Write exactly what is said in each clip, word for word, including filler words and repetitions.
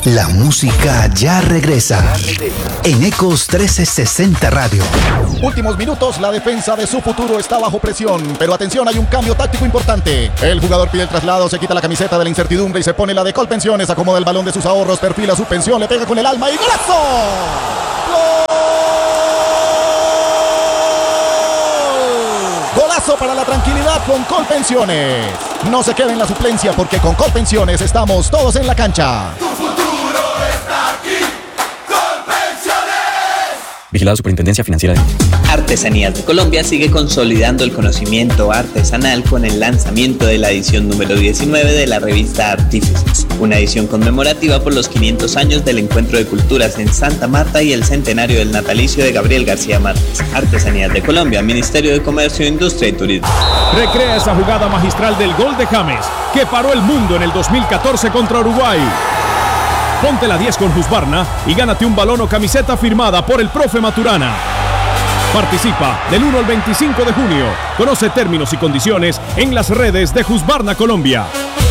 La música ya regresa en Ecos trescientos sesenta Radio. Últimos minutos, la defensa de su futuro está bajo presión, pero atención, hay un cambio táctico importante. El jugador pide el traslado, se quita la camiseta de la incertidumbre y se pone la de Colpensiones, acomoda el balón de sus ahorros, perfila su pensión, le pega con el alma y ¡golazo! ¡Gol! Golazo para la tranquilidad con Colpensiones. No se quede en la suplencia porque con Colpensiones estamos todos en la cancha. Tu futuro está aquí. Colpensiones. Vigilado Superintendencia Financiera. Artesanías de Colombia sigue consolidando el conocimiento artesanal con el lanzamiento de la edición número diecinueve de la revista Artífices, una edición conmemorativa por los quinientos años del Encuentro de Culturas en Santa Marta y el centenario del natalicio de Gabriel García Márquez. Artesanías de Colombia, Ministerio de Comercio, Industria y Turismo. Recrea esa jugada magistral del gol de James, que paró el mundo en el dos mil catorce contra Uruguay. Ponte la diez con Husqvarna y gánate un balón o camiseta firmada por el profe Maturana. Participa del uno al veinticinco de junio. Conoce términos y condiciones en las redes de Husqvarna Colombia.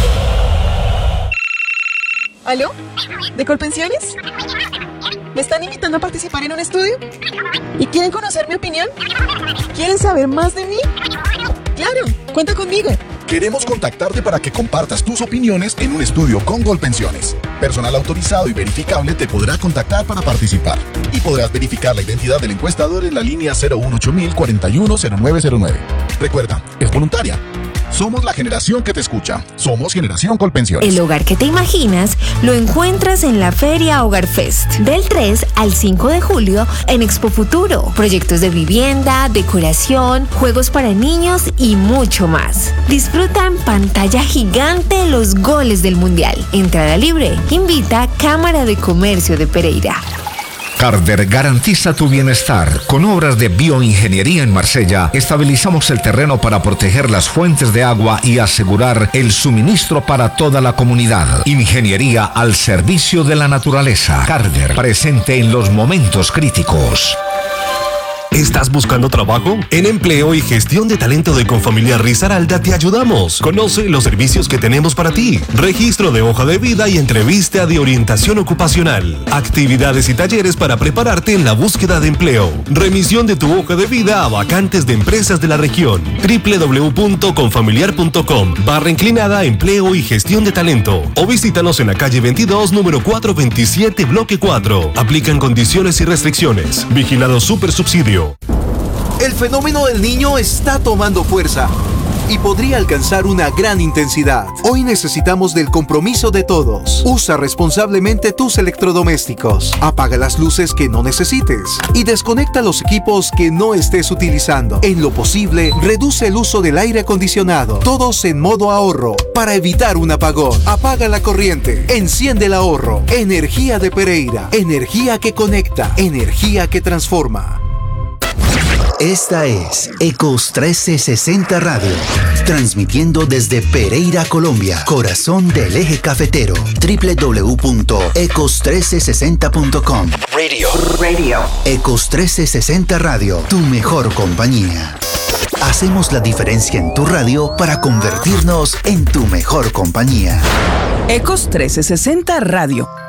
¿Aló? ¿De Colpensiones? ¿Me están invitando a participar en un estudio? ¿Y quieren conocer mi opinión? ¿Quieren saber más de mí? ¡Claro! ¡Cuenta conmigo! Queremos contactarte para que compartas tus opiniones en un estudio con Colpensiones. Personal autorizado y verificable te podrá contactar para participar. Y podrás verificar la identidad del encuestador en la línea cero uno ocho mil cuarenta y uno cero nueve cero nueve. Recuerda, es voluntaria. Somos la generación que te escucha. Somos Generación Colpensiones. El hogar que te imaginas lo encuentras en la Feria Hogar Fest. Del tres al cinco de julio en Expo Futuro. Proyectos de vivienda, decoración, juegos para niños y mucho más. Disfruta en pantalla gigante los goles del Mundial. Entrada libre. Invita Cámara de Comercio de Pereira. Carver garantiza tu bienestar. Con obras de bioingeniería en Marsella, estabilizamos el terreno para proteger las fuentes de agua y asegurar el suministro para toda la comunidad. Ingeniería al servicio de la naturaleza. Carver, presente en los momentos críticos. ¿Estás buscando trabajo? En Empleo y Gestión de Talento de Confamiliar Risaralda te ayudamos. Conoce los servicios que tenemos para ti. Registro de hoja de vida y entrevista de orientación ocupacional. Actividades y talleres para prepararte en la búsqueda de empleo. Remisión de tu hoja de vida a vacantes de empresas de la región. doble u doble u doble u punto confamiliar punto com barra inclinada Empleo y Gestión de Talento. O visítanos en la calle veintidós, número cuatrocientos veintisiete, bloque cuatro. Aplican condiciones y restricciones. Vigilado Supersubsidio. El fenómeno del Niño está tomando fuerza y podría alcanzar una gran intensidad. Hoy necesitamos del compromiso de todos. Usa responsablemente tus electrodomésticos. Apaga las luces que no necesites y desconecta los equipos que no estés utilizando. En lo posible, reduce el uso del aire acondicionado. Todos en modo ahorro para evitar un apagón. Apaga la corriente. Enciende el ahorro. Energía de Pereira. Energía que conecta. Energía que transforma. Esta es Ecos trescientos sesenta Radio, transmitiendo desde Pereira, Colombia, corazón del eje cafetero. doble u doble u doble u punto ecos mil trescientos sesenta punto com. Radio. Radio. Ecos trescientos sesenta Radio, tu mejor compañía. Hacemos la diferencia en tu radio para convertirnos en tu mejor compañía. Ecos trescientos sesenta Radio.